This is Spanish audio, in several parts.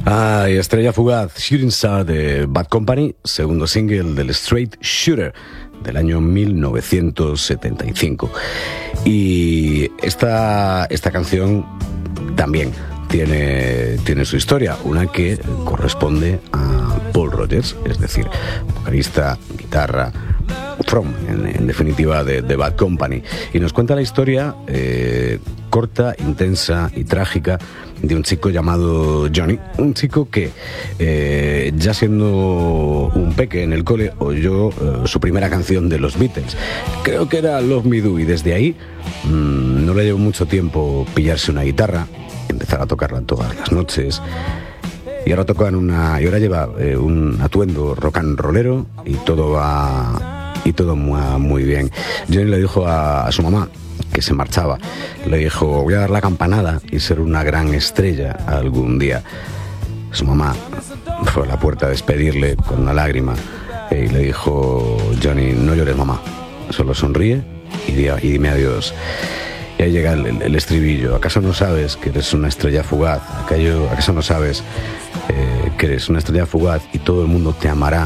Y estrella fugaz, Shooting Star de Bad Company, segundo single del Straight Shooter del año 1975. Y esta canción también tiene su historia, una que corresponde a Paul Rodgers, es decir, vocalista, guitarra, From, en definitiva, de Bad Company. Y nos cuenta la historia corta, intensa y trágica de un chico llamado Johnny, un chico que ya siendo un peque en el cole oyó su primera canción de los Beatles, creo que era Love Me Do, y desde ahí no le llevó mucho tiempo pillarse una guitarra, empezar a tocarla todas las noches. Y ahora lleva un atuendo rock and rollero y todo va muy bien. Johnny le dijo a su mamá que se marchaba, le dijo: voy a dar la campanada y ser una gran estrella algún día. Su mamá fue a la puerta a despedirle con una lágrima y le dijo: Johnny, no llores, mamá, solo sonríe y dime adiós. Y ahí llega el estribillo: ¿acaso no sabes que eres una estrella fugaz? ¿Acaso no sabes que eres una estrella fugaz y todo el mundo te amará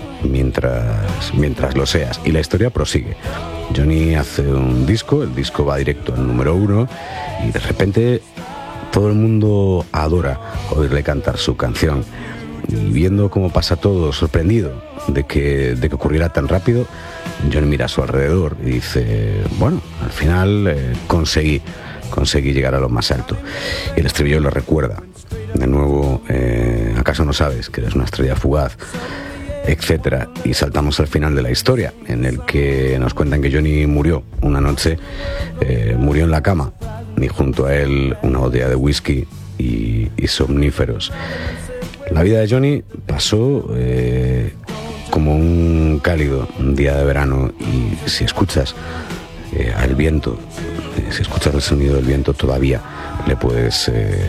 mientras lo seas? Y la historia prosigue. Johnny hace un disco, el disco va directo al número 1 y de repente todo el mundo adora oírle cantar su canción. Y viendo cómo pasa todo, sorprendido de que ocurriera tan rápido, Johnny mira a su alrededor y dice: bueno, al final conseguí llegar a lo más alto. Y el estribillo lo recuerda de nuevo: ¿acaso no sabes que eres una estrella fugaz? Etcétera. Y saltamos al final de la historia, en el que nos cuentan que Johnny murió una noche, murió en la cama, y junto a él una botella de whisky y somníferos. La vida de Johnny pasó como un cálido día de verano, y si escuchas al viento, si escuchas el sonido del viento, todavía le puedes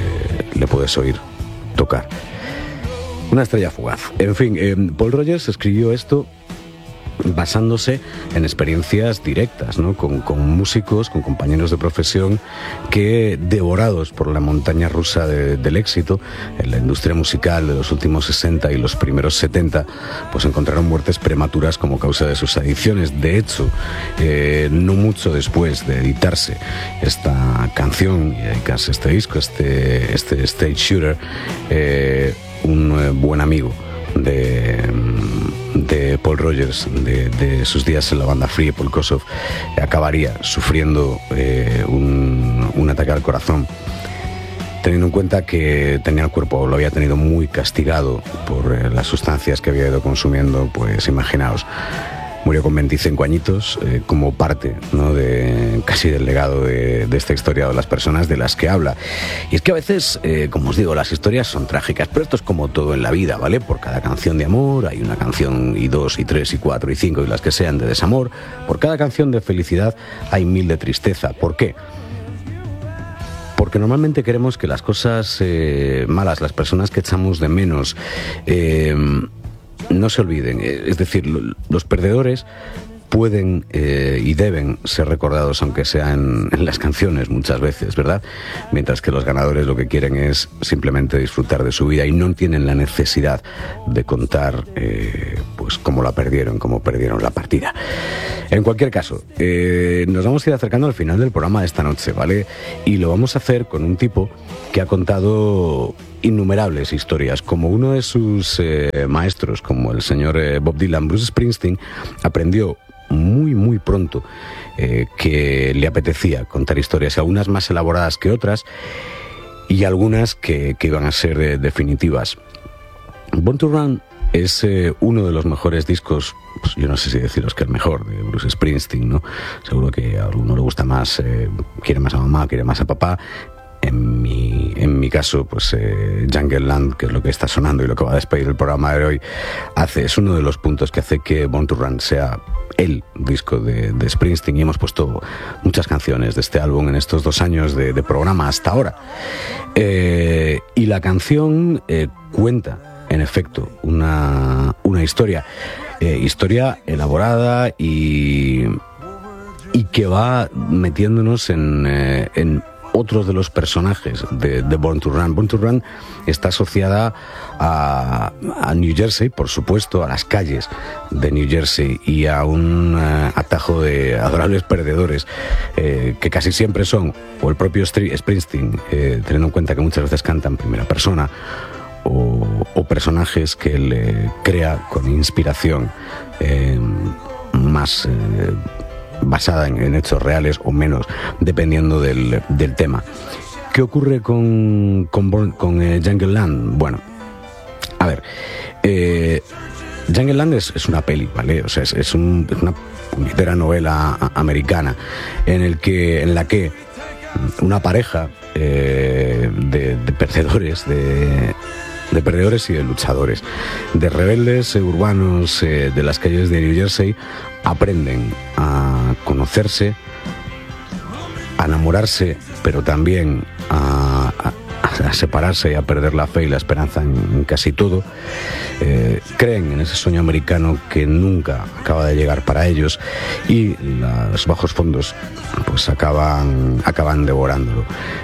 oír tocar. Una estrella fugaz. En fin, Paul Rodgers escribió esto basándose en experiencias directas, ¿no? Con músicos, con compañeros de profesión que, devorados por la montaña rusa del éxito en la industria musical de los últimos 60 y los primeros 70, pues encontraron muertes prematuras como causa de sus adicciones. De hecho, no mucho después de editarse esta canción y dedicarse este disco, este Stage Shooter, un buen amigo de Paul Rodgers, de sus días en la banda Free, Paul Kossoff, acabaría sufriendo un ataque al corazón, teniendo en cuenta que tenía el cuerpo, lo había tenido muy castigado por las sustancias que había ido consumiendo. Pues imaginaos, murió con 25 añitos, como parte, ¿no?, casi del legado de esta historia, de las personas de las que habla. Y es que a veces, como os digo, las historias son trágicas, pero esto es como todo en la vida, ¿vale? Por cada canción de amor hay una canción, y 2, y 3, y 4, y 5, y las que sean, de desamor. Por cada canción de felicidad hay 1000 de tristeza. ¿Por qué? Porque normalmente queremos que las cosas malas, las personas que echamos de menos, no se olviden. Es decir, los perdedores pueden y deben ser recordados, aunque sean en las canciones muchas veces, ¿verdad? Mientras que los ganadores lo que quieren es simplemente disfrutar de su vida y no tienen la necesidad de contar pues cómo perdieron la partida. En cualquier caso, nos vamos a ir acercando al final del programa de esta noche, ¿vale? Y lo vamos a hacer con un tipo que ha contado innumerables historias. Como uno de sus maestros, como el señor Bob Dylan, Bruce Springsteen aprendió muy pronto que le apetecía contar historias, algunas más elaboradas que otras y algunas que iban a ser definitivas. Born to Run es uno de los mejores discos, pues yo no sé si deciros que el mejor, de Bruce Springsteen, ¿no? Seguro que a alguno le gusta más, quiere más a mamá, quiere más a papá. En mi caso, pues Jungle Land, que es lo que está sonando y lo que va a despedir el programa de hoy, es uno de los puntos que hace que Born to Run sea el disco de Springsteen, y hemos puesto muchas canciones de este álbum en estos 2 años de programa hasta ahora. Y la canción cuenta, en efecto, una historia elaborada y que va metiéndonos en otros de los personajes de Born to Run. Born to Run está asociada a New Jersey, por supuesto, a las calles de New Jersey y a un atajo de adorables perdedores que casi siempre son o el propio Springsteen, teniendo en cuenta que muchas veces canta en primera persona, o personajes que él crea con inspiración más basada en hechos reales o menos, dependiendo del tema. ¿Qué ocurre con Jungle Land? Bueno, a ver, Jungle Land es una peli, ¿vale? O sea, es una puñetera novela americana en la que una pareja de perdedores, de perdedores y de luchadores, de rebeldes urbanos de las calles de New Jersey, aprenden a conocerse, a enamorarse, pero también a separarse y a perder la fe y la esperanza en casi todo. Creen en ese sueño americano que nunca acaba de llegar para ellos, y los bajos fondos pues acaban devorándolo.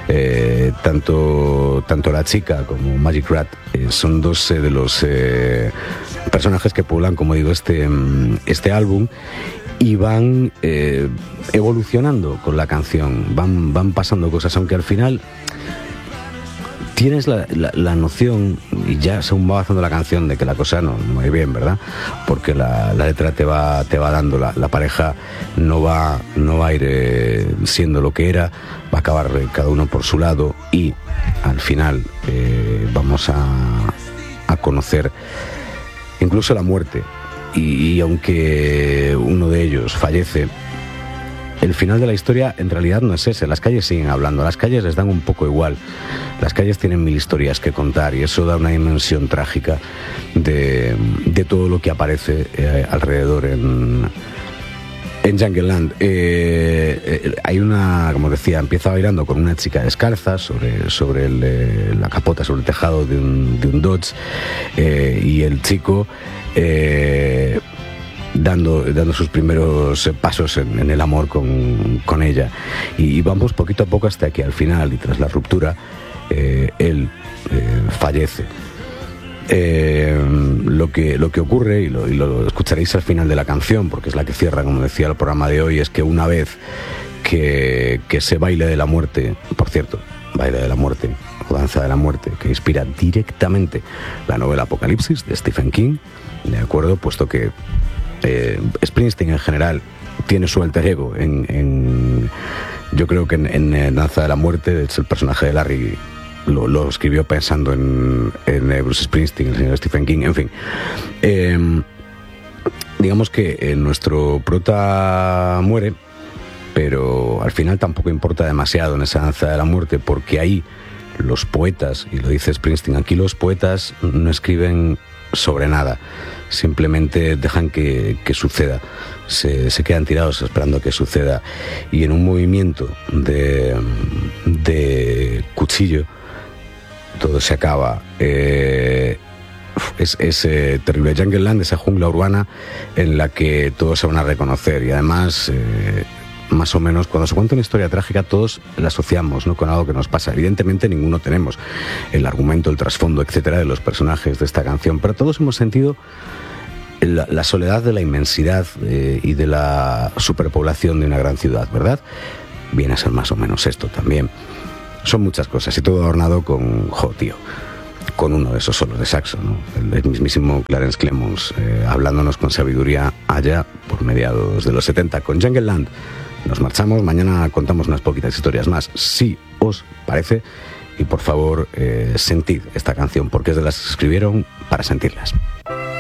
Tanto la chica como Magic Rat son dos de los personajes que poblan, como digo, este álbum, y van evolucionando con la canción, van pasando cosas, aunque al final tienes la noción, y ya según va avanzando la canción, de que la cosa no va bien, ¿verdad? Porque la letra te va dando, la pareja no va a ir siendo lo que era, va a acabar cada uno por su lado, y al final vamos a conocer incluso la muerte, y aunque uno de ellos fallece, el final de la historia en realidad no es ese. Las calles siguen hablando, las calles les dan un poco igual, las calles tienen mil historias que contar, y eso da una dimensión trágica de todo lo que aparece alrededor en Jungle Land. Hay como decía, empieza bailando con una chica descalza sobre la capota, sobre el tejado de un Dodge, y el chico dando sus primeros pasos en el amor con ella, y vamos poquito a poco hasta que al final, y tras la ruptura, él fallece. Lo que ocurre, y lo escucharéis al final de la canción, porque es la que cierra, como decía, el programa de hoy, es que una vez que ese baile de la muerte, por cierto, baile de la muerte o danza de la muerte, que inspira directamente la novela Apocalipsis de Stephen King, de acuerdo, puesto que Springsteen en general tiene su alter ego yo creo que en Danza de la Muerte. De hecho, el personaje de Larry lo escribió pensando en Bruce Springsteen, el señor Stephen King, en fin. Digamos que nuestro prota muere, pero al final tampoco importa demasiado en esa Danza de la Muerte, porque ahí los poetas, y lo dice Springsteen, aquí los poetas no escriben sobre nada, simplemente dejan que suceda, se quedan tirados esperando que suceda, y en un movimiento de cuchillo todo se acaba. Es terrible. Jungle Land, esa jungla urbana en la que todos se van a reconocer, y además más o menos cuando se cuenta una historia trágica todos la asociamos, ¿no?, con algo que nos pasa. Evidentemente ninguno tenemos el argumento, el trasfondo, etcétera, de los personajes de esta canción, pero todos hemos sentido la soledad de la inmensidad y de la superpoblación de una gran ciudad, ¿verdad? Viene a ser más o menos esto también. Son muchas cosas, y todo adornado con uno de esos solos de saxo, ¿no?, el mismísimo Clarence Clemons, hablándonos con sabiduría allá por mediados de los 70. Con Jungle Land nos marchamos. Mañana contamos unas poquitas historias más, si os parece, y por favor sentid esta canción, porque es de las que escribieron para sentirlas.